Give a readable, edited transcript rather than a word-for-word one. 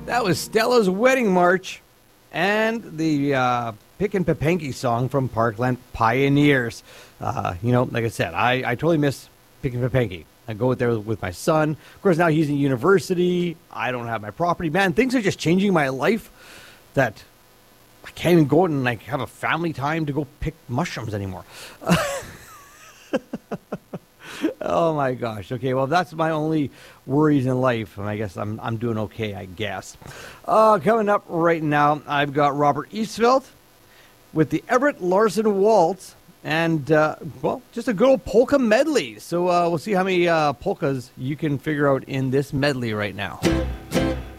That was Stella's Wedding March and the Pick and Papanky song from Parkland Pioneers. Like I said, I totally miss Pick and Papanky. I go there with my son. Of course, now he's in university. I don't have my property. Man, things are just changing my life that I can't even go out and have a family time to go pick mushrooms anymore. Oh my gosh. Okay, well that's my only worries in life, and I guess I'm doing okay, I guess. Coming up right now, I've got Robert Eastveld with the Everett Larson Waltz, and just a good old polka medley. So we'll see how many polkas you can figure out in this medley right now.